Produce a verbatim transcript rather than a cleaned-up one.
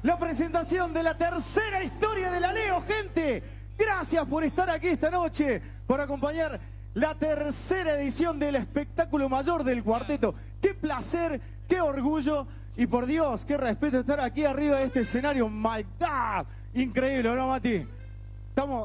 la presentación de la tercera historia de la Leo, gente. Gracias por estar aquí esta noche, por acompañar la tercera edición del espectáculo mayor del cuarteto. Qué placer, qué orgullo y por Dios, qué respeto estar aquí arriba de este escenario. My God, increíble, ¿no, Mati? Estamos...